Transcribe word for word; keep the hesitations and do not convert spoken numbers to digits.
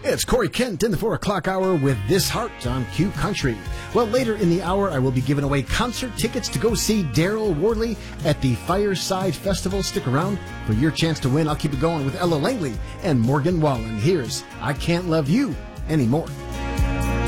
It's Corey Kent in the four o'clock hour with This Heart on Q Country. Well, later in the hour, I will be giving away concert tickets to go see Daryl Wardley at the Fireside Festival. Stick around for your chance to win. I'll keep it going with Ella Langley and Morgan Wallen. Here's I Can't Love You Anymore.